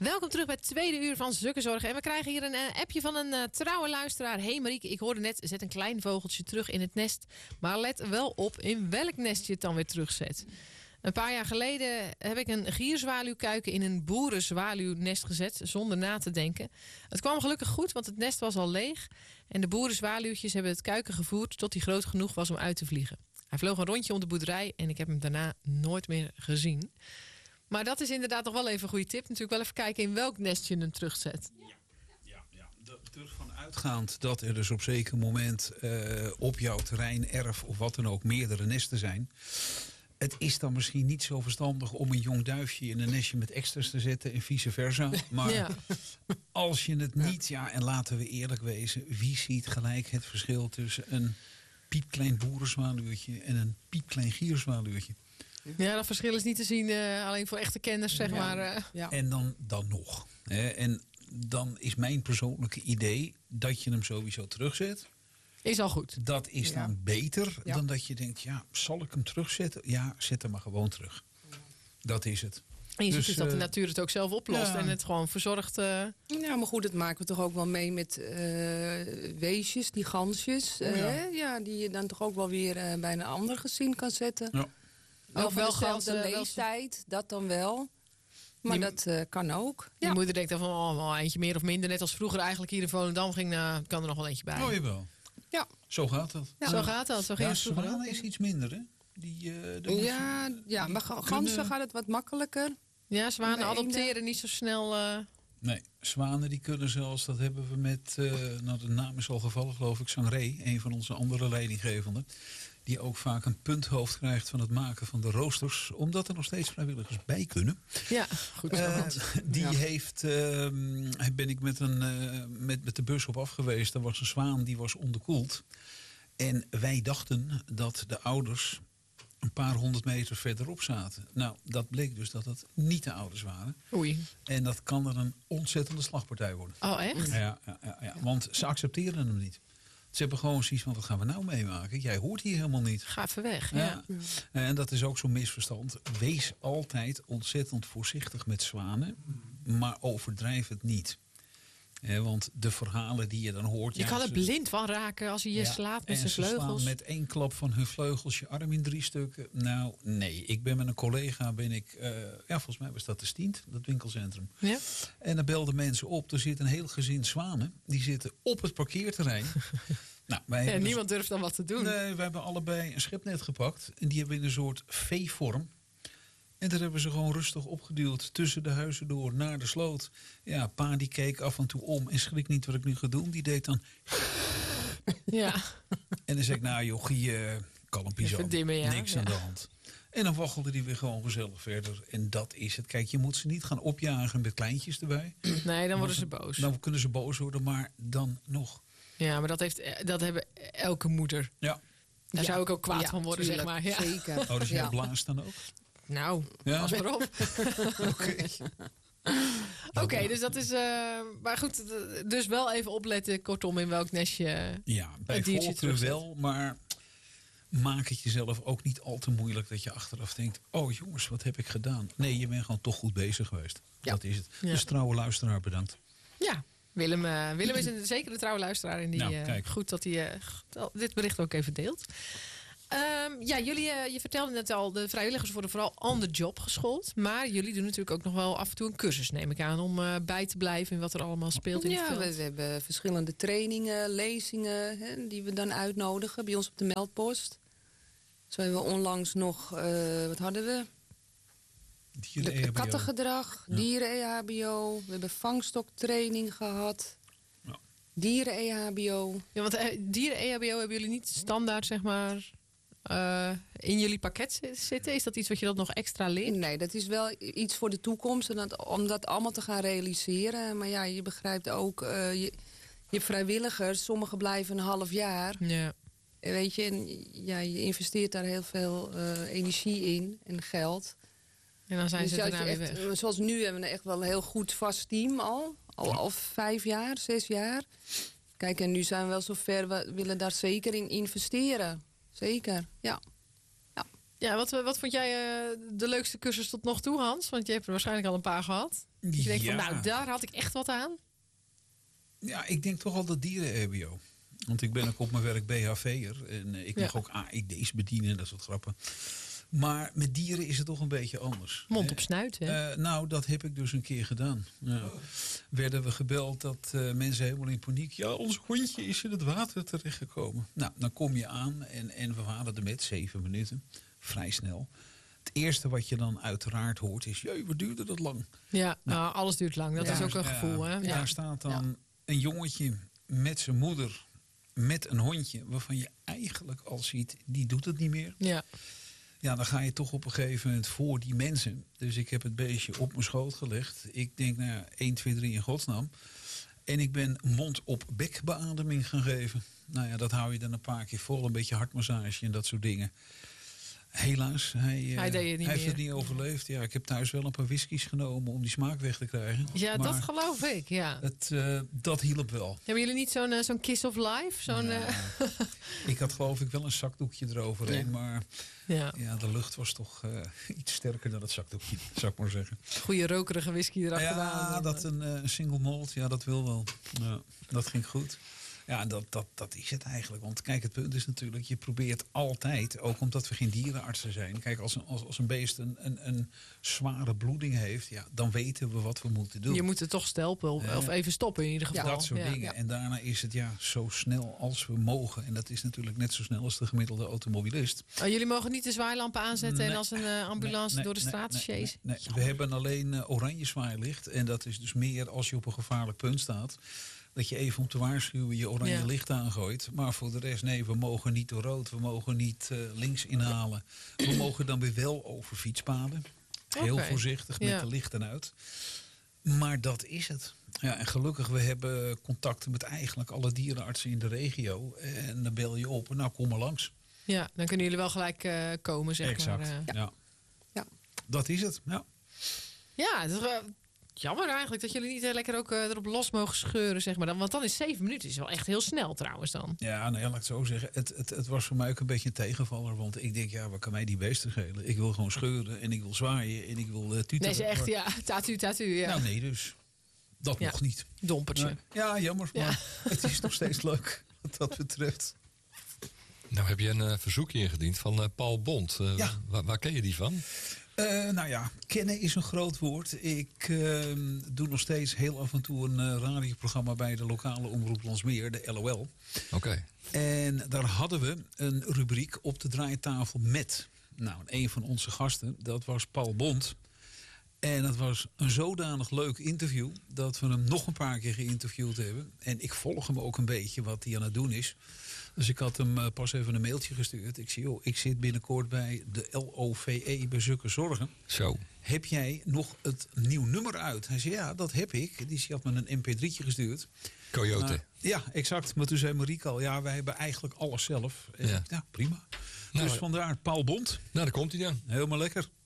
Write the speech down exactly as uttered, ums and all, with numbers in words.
Welkom terug bij het tweede uur van Zukkenzorg. En we krijgen hier een uh, appje van een uh, trouwe luisteraar. Hey Marieke, ik hoorde net, zet een klein vogeltje terug in het nest. Maar let wel op in welk nest je het dan weer terugzet. Een paar jaar geleden heb ik een gierzwaluwkuiken in een boerenzwaluwnest gezet. Zonder na te denken. Het kwam gelukkig goed, want het nest was al leeg. En de boerenzwaluwtjes hebben het kuiken gevoerd tot hij groot genoeg was om uit te vliegen. Hij vloog een rondje om de boerderij en ik heb hem daarna nooit meer gezien. Maar dat is inderdaad nog wel even een goede tip. Natuurlijk wel even kijken in welk nest je hem terugzet. Ja, ja, ja. Ervan uitgaand dat er dus op zeker moment uh, op jouw terrein, erf of wat dan ook meerdere nesten zijn. Het is dan misschien niet zo verstandig om een jong duifje in een nestje met extra's te zetten en vice versa. Maar ja. als je het niet, ja, en laten we eerlijk wezen, wie ziet gelijk het verschil tussen een piepklein boerenzwaluwtje en een piepklein gierzwaluwtje? Ja, dat verschil is niet te zien, uh, alleen voor echte kenners, zeg ja. maar. Uh. Ja. En dan, dan nog. Hè. En dan is mijn persoonlijke idee dat je hem sowieso terugzet. Is al goed. Dat is ja. dan beter ja. dan dat je denkt, ja, zal ik hem terugzetten? Ja, zet hem maar gewoon terug. Dat is het. En je dus, ziet dus dat de natuur het ook zelf oplost ja. en het gewoon verzorgt. Uh... Ja, maar goed, dat maken we toch ook wel mee met uh, weesjes, die gansjes. Oh, ja. Uh, ja, die je dan toch ook wel weer uh, bij een ander gezin kan zetten. Ja. Of wel dezelfde leeftijd, dat dan wel. Maar die, dat uh, kan ook. Je ja. moeder denkt dan van, oh, wel eentje meer of minder. Net als vroeger eigenlijk hier in Volendam ging, nou, kan er nog wel eentje bij. Oh, jawel. Ja. Zo gaat dat. Ja. Zo gaat dat. Zo ging ja, het vroeger. Zwanen is iets minder, hè? Die, uh, ja, je, ja, maar ganzen kunnen... gaat het wat makkelijker. Ja, zwanen adopteren niet zo snel. Uh... Nee, zwanen die kunnen zelfs, dat hebben we met, uh, nou de naam is al gevallen geloof ik, Sangré, een van onze andere leidinggevenden. Die ook vaak een punthoofd krijgt van het maken van de roosters. Omdat er nog steeds vrijwilligers bij kunnen. Ja, goed. Uh, die ja. heeft, uh, ben ik met, een, uh, met, met de bus op af geweest. Er was een zwaan die was onderkoeld. En wij dachten dat de ouders een paar honderd meter verderop zaten. Nou, dat bleek dus dat het niet de ouders waren. Oei. En dat kan er een ontzettende slagpartij worden. Oh, echt? Ja, ja, ja, ja. Want ze accepteren hem niet. Ze hebben gewoon zoiets van, wat gaan we nou meemaken? Jij hoort hier helemaal niet. Ga even weg. Ja. Ja. En dat is ook zo'n misverstand. Wees altijd ontzettend voorzichtig met zwanen. Maar overdrijf het niet. He, want de verhalen die je dan hoort... Je ja, kan er ze, blind van raken als hij je ja, slaat met zijn vleugels. En ze slaan met één klap van hun vleugels je arm in drie stukken. Nou, nee. Ik ben met een collega, ben ik... Uh, ja, volgens mij was dat de Stient, dat winkelcentrum. Ja. En dan belden mensen op. Er zit een heel gezin zwanen. Die zitten op het parkeerterrein. Nou, wij ja, dus, niemand durft dan wat te doen. Nee, we hebben allebei een schepnet gepakt. En die hebben in een soort V-vorm. En daar hebben ze gewoon rustig opgeduwd tussen de huizen door naar de sloot. Ja, pa die keek af en toe om en schrik niet wat ik nu ga doen. Die deed dan... Ja. En dan zei ik, nou jochie, uh, kalmpje zo. Dimmen, ja. Niks ja. aan de hand. En dan waggelde die weer gewoon gezellig verder. En dat is het. Kijk, je moet ze niet gaan opjagen met kleintjes erbij. Nee, dan worden ze boos. Dan kunnen ze boos worden, maar dan nog. Ja, maar dat, heeft, dat hebben elke moeder. Ja. Daar ja. zou ik ook kwaad ja, van worden, tuurlijk, zeg maar. Ja. Zeker. Oh, dus jij ja. blaast dan ook? Nou, ja. pas maar op. Oké. Oké, okay, dus dat is... Uh, maar goed, dus wel even opletten, kortom, in welk nestje... Ja, bij voorkeur wel, maar maak het jezelf ook niet al te moeilijk dat je achteraf denkt, oh jongens, wat heb ik gedaan? Nee, je bent gewoon toch goed bezig geweest. Ja. Dat is het. Ja. Dus trouwe luisteraar, bedankt. Ja, Willem, uh, Willem is een zekere trouwe luisteraar. En die, nou, uh, goed dat hij uh, dit bericht ook even deelt. Um, ja, jullie, uh, je vertelde net al, de vrijwilligers worden vooral on the job geschoold. Maar jullie doen natuurlijk ook nog wel af en toe een cursus, neem ik aan, om uh, bij te blijven in wat er allemaal speelt in ja, het veld. We, we hebben verschillende trainingen, lezingen, hè, die we dan uitnodigen bij ons op de meldpost. Zo hebben we onlangs nog, uh, wat hadden we? Dieren-E H B O. Kattengedrag, ja. dieren-E H B O. We hebben vangstoktraining gehad. Ja. Dieren-E H B O. Ja, want uh, dieren-E H B O hebben jullie niet standaard, zeg maar... Uh, in jullie pakket zitten? Is dat iets wat je dat nog extra leert? Nee, dat is wel iets voor de toekomst. En dat, om dat allemaal te gaan realiseren. Maar ja, je begrijpt ook... Uh, je, je vrijwilligers, sommigen blijven een half jaar. Ja. Weet je, en, ja, je investeert daar heel veel uh, energie in en geld. En dan zijn dus ze daarna weer echt, weg. Zoals nu hebben we echt wel een heel goed vast team al. Al, al vijf jaar, zes jaar. Kijk, en nu zijn we wel zover. We willen daar zeker in investeren. Zeker, ja. ja. Ja, wat, wat vond jij uh, de leukste cursus tot nog toe, Hans? Want je hebt er waarschijnlijk al een paar gehad. Dus je denkt Ja. van, nou, daar had ik echt wat aan. Ja, ik denk toch al dat dieren-E B O. Want ik ben ook op mijn werk B H V'er. En uh, ik mag Ja. ook A E D's bedienen, dat soort grappen. Maar met dieren is het toch een beetje anders. Mond hè? op snuit, hè? Uh, nou, dat heb ik dus een keer gedaan. Ja. Werden we gebeld dat uh, mensen helemaal in paniek... ja, ons hondje is in het water terechtgekomen. Nou, dan kom je aan en, en we waren er met zeven minuten. Vrij snel. Het eerste wat je dan uiteraard hoort is... jee, wat duurde dat lang? Ja, nou, alles duurt lang. Dat Ja, is ook een ja, gevoel, hè? Ja. Daar staat dan een jongetje met zijn moeder... met een hondje waarvan je eigenlijk al ziet... die doet het niet meer. Ja. Ja, dan ga je toch op een gegeven moment voor die mensen. Dus ik heb het beestje op mijn schoot gelegd. Ik denk, nou ja, één, twee, drie in godsnaam. En ik ben mond-op-bek beademing gaan geven. Nou ja, dat hou je dan een paar keer vol. Een beetje hartmassage en dat soort dingen. Helaas, hij, Hij uh, deed het niet hij heeft meer. het niet overleefd. Ja, ik heb thuis wel een paar whiskies genomen om die smaak weg te krijgen. Ja, Maar dat geloof ik, ja. Het, uh, dat hielp wel. Hebben jullie niet zo'n uh, zo'n kiss of life? Zo'n, Nee. uh... Ik had geloof ik wel een zakdoekje eroverheen. Ja. Maar ja. ja, de lucht was toch uh, iets sterker dan het zakdoekje, zou ik maar zeggen. Goeie rokerige whisky erachteraan. Ja, dat een uh, single malt, ja, dat wil wel. Ja, dat ging goed. Ja, dat, dat, dat is het eigenlijk. Want kijk, het punt is natuurlijk, je probeert altijd, ook omdat we geen dierenartsen zijn. Kijk, als een, als, als een beest een, een, een zware bloeding heeft, ja, dan weten we wat we moeten doen. Je moet het toch stelpen of, Ja. of even stoppen in ieder geval. Dat soort ja. dingen. Ja. En daarna is het ja zo snel als we mogen. En dat is natuurlijk net zo snel als de gemiddelde automobilist. Oh, jullie mogen niet de zwaailampen aanzetten Nee. en als een uh, ambulance Nee, nee, door de nee, straat nee, chasen? nee, nee. We hebben alleen uh, oranje zwaailicht. En dat is dus meer als je op een gevaarlijk punt staat. Dat je even om te waarschuwen je oranje Ja. licht aangooit. Maar voor de rest, nee, we mogen niet door rood. We mogen niet uh, links inhalen. We mogen dan weer wel over fietspaden. Heel Oké. voorzichtig met Ja. de lichten uit. Maar dat is het. Ja, en gelukkig, we hebben contacten met eigenlijk alle dierenartsen in de regio. En dan bel je op en nou, kom maar langs. Ja, dan kunnen jullie wel gelijk uh, komen, zeg Exact, maar. Uh. ja. Ja. ja. Dat is het, ja. Ja, het is, uh, jammer eigenlijk dat jullie niet uh, lekker ook uh, erop los mogen scheuren, zeg maar. Dan, want dan is zeven minuten is wel echt heel snel trouwens dan. Ja, nou ja, laat ik het zo zeggen. Het, het, het was voor mij ook een beetje een tegenvaller. Want ik denk, ja, wat kan mij die beesten schelen? Ik wil gewoon scheuren en ik wil zwaaien en ik wil uh, tuteren. Nee, ze echt, Maar- ja, tatu, tatu, ja. Nou, nee dus. Dat Ja. nog niet. Dompertje. Nee. Ja, jammer. Maar Ja. het is nog steeds leuk wat dat betreft. Nou heb je een uh, verzoekje ingediend van uh, Paul Bond. Uh, Ja. waar, waar ken je die van? Uh, nou ja, kennen is een groot woord. Ik uh, doe nog steeds heel af en toe een uh, radioprogramma bij de lokale omroep Landsmeer, de L O L. Oké. Okay. En daar hadden we een rubriek op de draaitafel met. Nou, een van onze gasten, dat was Paul Bond. En het was een zodanig leuk interview dat we hem nog een paar keer geïnterviewd hebben. En ik volg hem ook een beetje wat hij aan het doen is. Dus ik had hem uh, pas even een mailtje gestuurd. Ik zei, joh, ik zit binnenkort bij de L O V E bij Zulke Zorgen. Zo. Heb jij nog het nieuw nummer uit? Hij zei, ja, dat heb ik. Die had me een M P drietje gestuurd. Coyote. Maar, ja, exact. Maar toen zei Marieke al, ja, wij hebben eigenlijk alles zelf. En, Ja. ja, prima. Nou, dus vandaar Paul Bond. Nou, daar komt hij dan. Helemaal lekker.